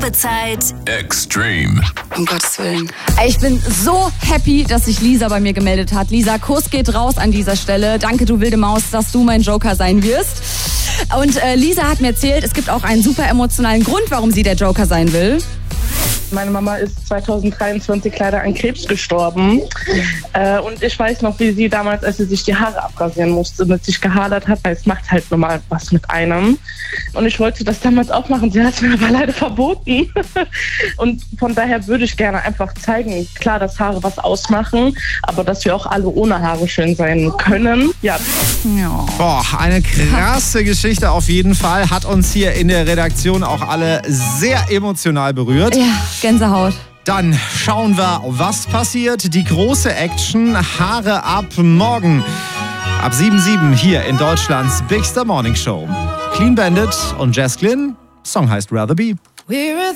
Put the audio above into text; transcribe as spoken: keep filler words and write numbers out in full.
Probezeit Extreme. Um Gottes Willen. Ich bin so happy, dass sich Lisa bei mir gemeldet hat. Lisa, Kuss geht raus an dieser Stelle. Danke, du wilde Maus, dass du mein Joker sein wirst. Und äh, Lisa hat mir erzählt, es gibt auch einen super emotionalen Grund, warum sie der Joker sein will. Meine Mama ist zweitausenddreiundzwanzig leider an Krebs gestorben. Äh, und ich weiß noch, wie sie damals, als sie sich die Haare abrasieren musste, mit sich gehadert hat, weil es macht halt normal was mit einem. Und ich wollte das damals auch machen, sie hat es mir aber leider verboten. Und von daher würde ich gerne einfach zeigen, klar, dass Haare was ausmachen, aber dass wir auch alle ohne Haare schön sein können. Ja. Ja. Boah, eine krasse Geschichte auf jeden Fall. Hat uns hier in der Redaktion auch alle sehr emotional berührt. Ja, Gänsehaut. Dann schauen wir, was passiert. Die große Action, Haare ab morgen. Ab sieben sieben hier in Deutschlands Big Star Morning Show. Clean Bandit und Jess Glynn. Song heißt Rather Be. We're a